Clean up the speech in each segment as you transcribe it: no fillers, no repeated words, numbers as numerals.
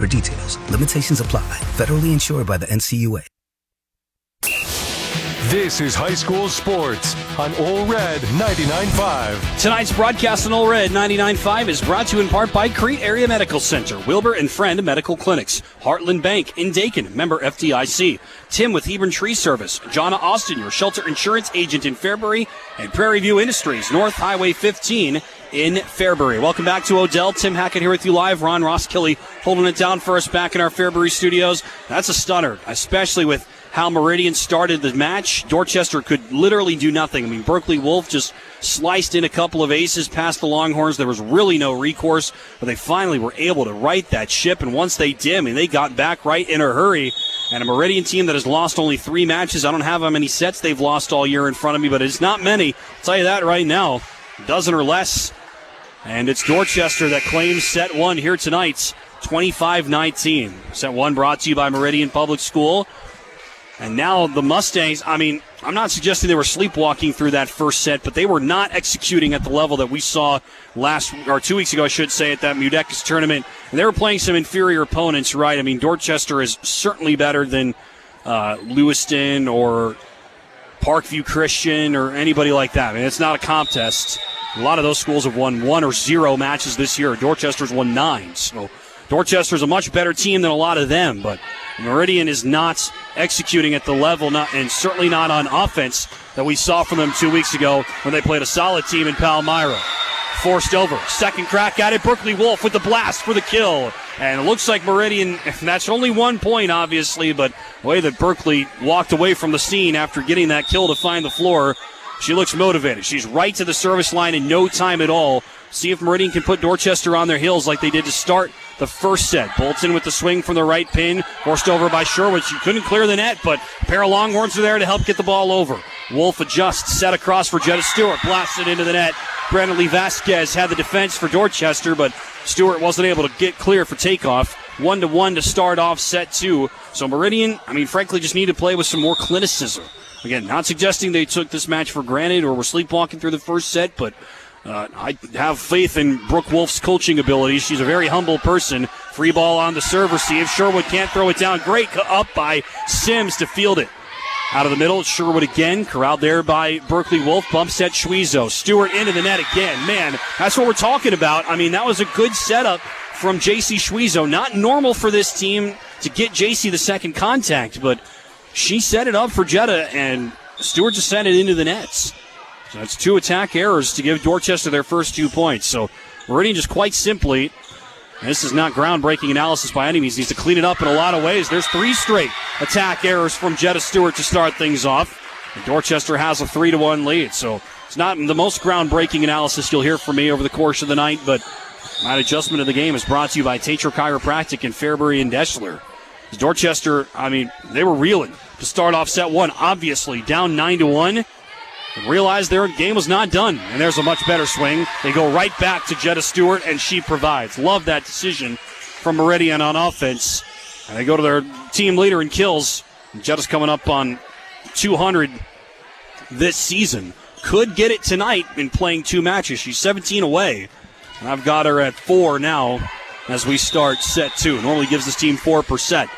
details. Limitations apply. Federally insured by the NCUA. This is high school sports on Ole Red 99.5. Tonight's broadcast on Ole Red 99.5 is brought to you in part by Crete Area Medical Center, Wilbur and Friend Medical Clinics, Heartland Bank in Dakin, member FDIC, Tim with Hebron Tree Service, Jonna Austin, your shelter insurance agent in Fairbury, and Prairie View Industries, North Highway 15 in Fairbury. Welcome back to Odell. Tim Hackett here with you live. Ron Roskilly holding it down for us back in our Fairbury studios. That's a stunner, especially with how Meridian started the match. Dorchester could literally do nothing. I mean, Berkeley Wolf just sliced in a couple of aces past the Longhorns. There was really no recourse, but they finally were able to right that ship, and once they did, I mean, they got back right in a hurry. And a Meridian team that has lost only 3 matches. I don't have how many sets they've lost all year in front of me, but it's not many. I'll tell you that right now. A dozen or less. And it's Dorchester that claims set 1 here tonight, 25-19. Set 1 brought to you by Meridian Public School. And now the Mustangs, I mean, I'm not suggesting they were sleepwalking through that first set, but they were not executing at the level that we saw 2 weeks ago, I should say, at that Mudecas tournament. And they were playing some inferior opponents, right? I mean, Dorchester is certainly better than Lewiston or Parkview Christian or anybody like that. I mean, it's not a contest. A lot of those schools have won 1 or 0 matches this year. Dorchester's won 9. So Dorchester's a much better team than a lot of them, but Meridian is not executing at the level, and certainly not on offense, that we saw from them 2 weeks ago when they played a solid team in Palmyra. Forced over. Second crack at it. Berkeley Wolf with the blast for the kill. And it looks like Meridian, that's only 1 point, obviously, but the way that Berkeley walked away from the scene after getting that kill to find the floor, she looks motivated. She's right to the service line in no time at all. See if Meridian can put Dorchester on their heels like they did to start the first set. Bolton with the swing from the right pin. Forced over by Sherwood. She couldn't clear the net, but a pair of Longhorns are there to help get the ball over. Wolf adjusts, set across for Jetta Stewart. Blasted into the net. Brandon Lee Vasquez had the defense for Dorchester, but Stewart wasn't able to get clear for takeoff. 1-1 to start off set 2. So Meridian, I mean, frankly, just need to play with some more clinicism. Again, not suggesting they took this match for granted or were sleepwalking through the first set, but I have faith in Brooke Wolf's coaching abilities. She's a very humble person. Free ball on the serve receive. Sherwood can't throw it down. Great up by Sims to field it. Out of the middle, Sherwood again. Corralled there by Berkeley Wolf. Bump set Schwiezo. Stewart into the net again. Man, that's what we're talking about. I mean, that was a good setup from J.C. Schwiezo. Not normal for this team to get J.C. the second contact, but she set it up for Jetta, and Stewart just sent it into the nets. So that's 2 attack errors to give Dorchester their first 2 points. So Meridian just quite simply, and this is not groundbreaking analysis by any means, needs to clean it up in a lot of ways. There's 3 straight attack errors from Jetta Stewart to start things off. And Dorchester has a 3-1 lead. So it's not the most groundbreaking analysis you'll hear from me over the course of the night, but my adjustment of the game is brought to you by Tatro Chiropractic in Fairbury and Deschler. Dorchester, I mean, they were reeling to start off set 1, obviously down 9-1. Realized their game was not done, and there's a much better swing. They go right back to Jetta Stewart, and she provides. Love that decision from Meridian on offense. And they go to their team leader in kills. Jetta's coming up on 200 this season. Could get it tonight in playing 2 matches. She's 17 away, and I've got her at 4 now as we start set 2. Normally gives this team 4 per set.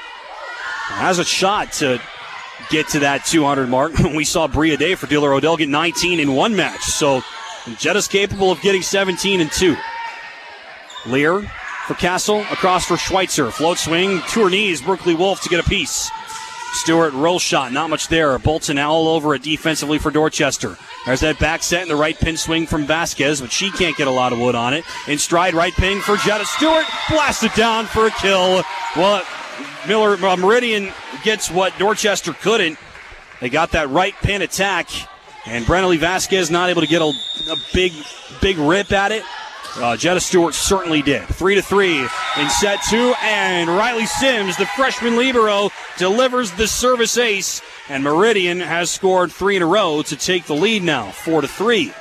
Has a shot to get to that 200 mark. We saw Bria Day for Dealer Odell get 19 in 1 match. So Jetta's capable of getting 17 in 2. Lear for Castle, across for Schweitzer. Float swing to her knees. Berkeley Wolf to get a piece. Stewart, roll shot, not much there. Bolton all over it defensively for Dorchester. There's that back set and the right pin swing from Vasquez, but she can't get a lot of wood on it. In stride, right pin for Jetta Stewart. Blasted down for a kill. Well, Meridian gets what Dorchester couldn't. They got that right pin attack, and Brandon Lee Vasquez not able to get a big rip at it. Jetta Stewart certainly did. 3-3 in set 2, and Riley Sims, the freshman libero, delivers the service ace, and Meridian has scored 3 in a row to take the lead now, 4-3.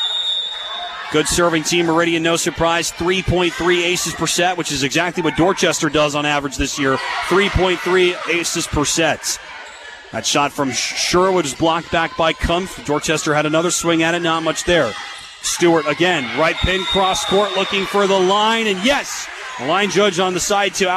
Good serving team, Meridian, no surprise. 3.3 aces per set, which is exactly what Dorchester does on average this year. 3.3 aces per set. That shot from Sherwood is blocked back by Kumpf. Dorchester had another swing at it, not much there. Stewart again, right pin, cross court, looking for the line, and yes, the line judge on the side to